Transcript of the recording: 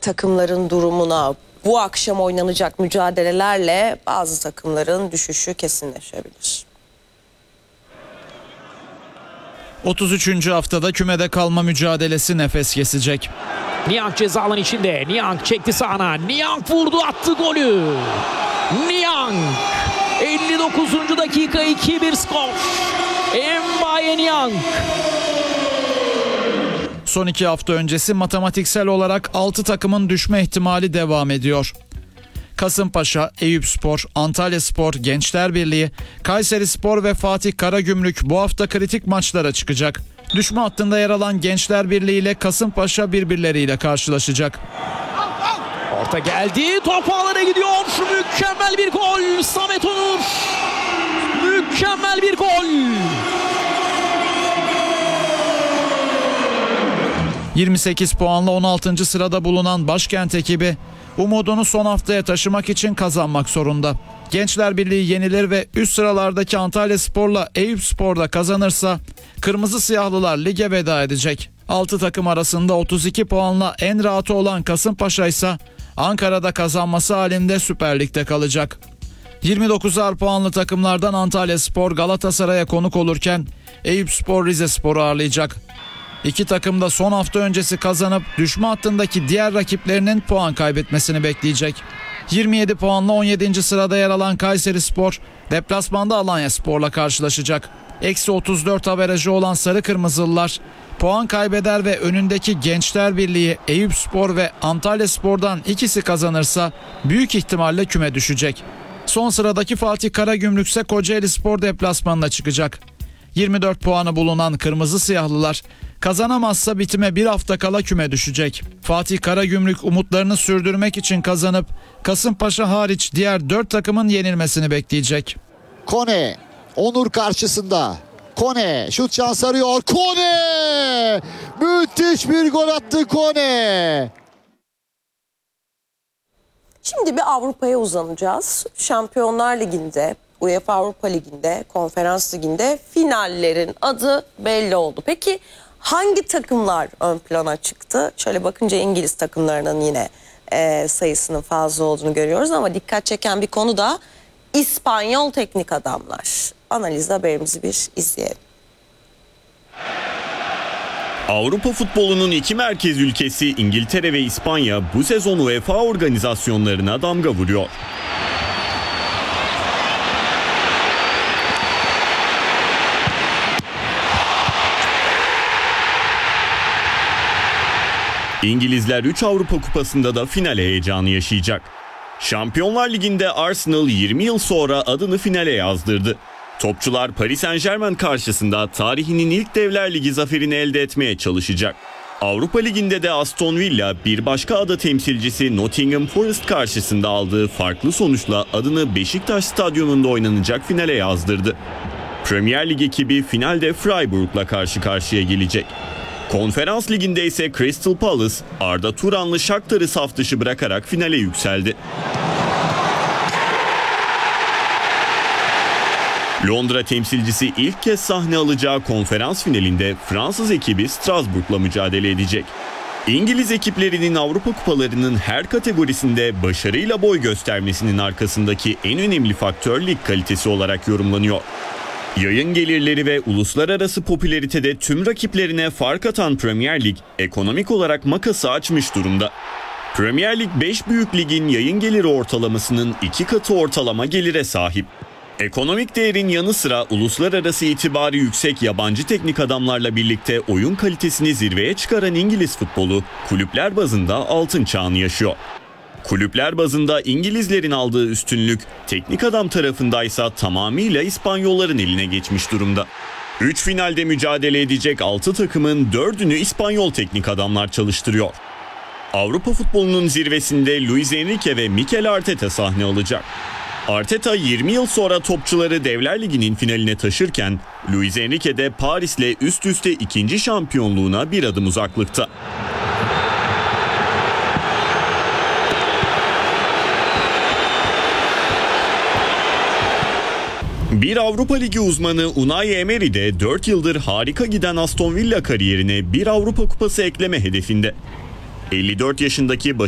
takımların durumuna, bu akşam oynanacak mücadelelerle bazı takımların düşüşü kesinleşebilir. 33. haftada kümede kalma mücadelesi nefes kesecek. Niang ceza alanı içinde. Niang çekti sağına. Niang vurdu, attı golü. Niang 59. dakika 2-1 skor. Mbaye Niang. Son 2 hafta öncesi matematiksel olarak 6 takımın düşme ihtimali devam ediyor. Kasımpaşa, Eyüpspor, Antalyaspor, Gençler Birliği, Kayserispor ve Fatih Karagümrük bu hafta kritik maçlara çıkacak. Düşme hattında yer alan Gençler Birliği ile Kasımpaşa birbirleriyle karşılaşacak. Orta geldi, top ağlara gidiyor. Mükemmel bir gol. Samet Onur. Mükemmel bir gol. 28 puanla 16. sırada bulunan Başkent ekibi umudunu son haftaya taşımak için kazanmak zorunda. Gençler Birliği yenilir ve üst sıralardaki Antalyaspor'la Eyüpspor'da kazanırsa Kırmızı Siyahlılar lige veda edecek. 6 takım arasında 32 puanla en rahatı olan Kasımpaşa ise Ankara'da kazanması halinde Süper Lig'de kalacak. 29'ar puanlı takımlardan Antalyaspor Galatasaray'a konuk olurken Eyüpspor Rizespor'u ağırlayacak. İki takım da son hafta öncesi kazanıp düşme hattındaki diğer rakiplerinin puan kaybetmesini bekleyecek. 27 puanla 17. sırada yer alan Kayserispor deplasmanda Alanyaspor'la karşılaşacak. Eksi 34 averajı olan Sarı Kırmızılılar puan kaybeder ve önündeki Gençler Birliği, Eyüpspor ve Antalyaspor'dan ikisi kazanırsa büyük ihtimalle küme düşecek. Son sıradaki Fatih Karagümrük ise Kocaelispor deplasmanına çıkacak. 24 puanı bulunan Kırmızı Siyahlılar kazanamazsa bitime bir hafta kala küme düşecek. Fatih Karagümrük umutlarını sürdürmek için kazanıp Kasımpaşa hariç diğer 4 takımın yenilmesini bekleyecek. Kone, Onur karşısında. Kone, şut şansı arıyor. Kone! Müthiş bir gol attı Kone. Şimdi bir Avrupa'ya uzanacağız. Şampiyonlar Ligi'nde, UEFA Avrupa Ligi'nde, Konferans Ligi'nde finallerin adı belli oldu. Peki hangi takımlar ön plana çıktı? Şöyle bakınca İngiliz takımlarının yine sayısının fazla olduğunu görüyoruz ama dikkat çeken bir konu da İspanyol teknik adamlar. Analiz haberimizi bir izleyelim. Avrupa futbolunun iki merkez ülkesi İngiltere ve İspanya bu sezon UEFA organizasyonlarına damga vuruyor. İngilizler 3 Avrupa Kupası'nda da final heyecanı yaşayacak. Şampiyonlar Ligi'nde Arsenal 20 yıl sonra adını finale yazdırdı. Topçular Paris Saint-Germain karşısında tarihinin ilk Devler Ligi zaferini elde etmeye çalışacak. Avrupa Ligi'nde de Aston Villa bir başka ada temsilcisi Nottingham Forest karşısında aldığı farklı sonuçla adını Beşiktaş Stadyumunda oynanacak finale yazdırdı. Premier Lig ekibi finalde Freiburg'la karşı karşıya gelecek. Konferans Ligi'nde ise Crystal Palace, Arda Turanlı Shakhtar'ı saf dışı bırakarak finale yükseldi. Londra temsilcisi ilk kez sahne alacağı konferans finalinde Fransız ekibi Strasbourg'la mücadele edecek. İngiliz ekiplerinin Avrupa kupalarının her kategorisinde başarıyla boy göstermesinin arkasındaki en önemli faktör lig kalitesi olarak yorumlanıyor. Yayın gelirleri ve uluslararası popülaritede tüm rakiplerine fark atan Premier Lig ekonomik olarak makası açmış durumda. Premier Lig 5 büyük ligin yayın geliri ortalamasının 2 katı ortalama gelire sahip. Ekonomik değerin yanı sıra uluslararası itibarı yüksek yabancı teknik adamlarla birlikte oyun kalitesini zirveye çıkaran İngiliz futbolu kulüpler bazında altın çağını yaşıyor. Kulüpler bazında İngilizlerin aldığı üstünlük teknik adam tarafındaysa tamamıyla İspanyolların eline geçmiş durumda. 3 finalde mücadele edecek 6 takımın 4'ünü İspanyol teknik adamlar çalıştırıyor. Avrupa futbolunun zirvesinde Luis Enrique ve Mikel Arteta sahne alacak. Arteta 20 yıl sonra topçuları Devler Ligi'nin finaline taşırken Luis Enrique de Paris'le üst üste ikinci şampiyonluğuna bir adım uzaklıkta. Bir Avrupa Ligi uzmanı Unai Emery de 4 yıldır harika giden Aston Villa kariyerine bir Avrupa Kupası ekleme hedefinde. 54 yaşındaki